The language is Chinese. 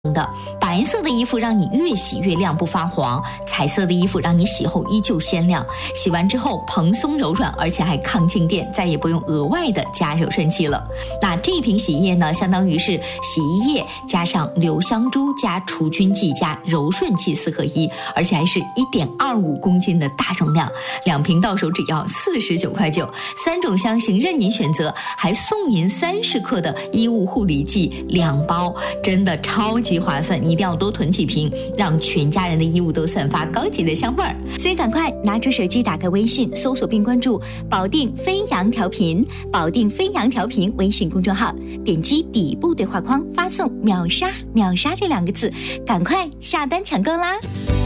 的，白色的衣服让你越洗越亮不发黄，彩色的衣服让你洗后依旧鲜亮，洗完之后蓬松柔软，而且还抗静电，再也不用额外的加柔顺剂了。那这一瓶洗衣液呢，相当于是洗衣液加上留香珠加除菌剂加柔顺剂4合1，而且还是1.25公斤的大容量，2瓶到手只要49.9块，3种香型任您选择，还送您30克的衣物护理剂2包，真的超级划算，你一定要多囤几瓶，让全家人的衣物都散发高级的香味儿。 所以赶快拿出手机，打开微信，搜索并关注保定飞扬调频，保定飞扬调频微信公众号，点击底部对话框发送秒杀秒杀这2个字，赶快下单抢购啦。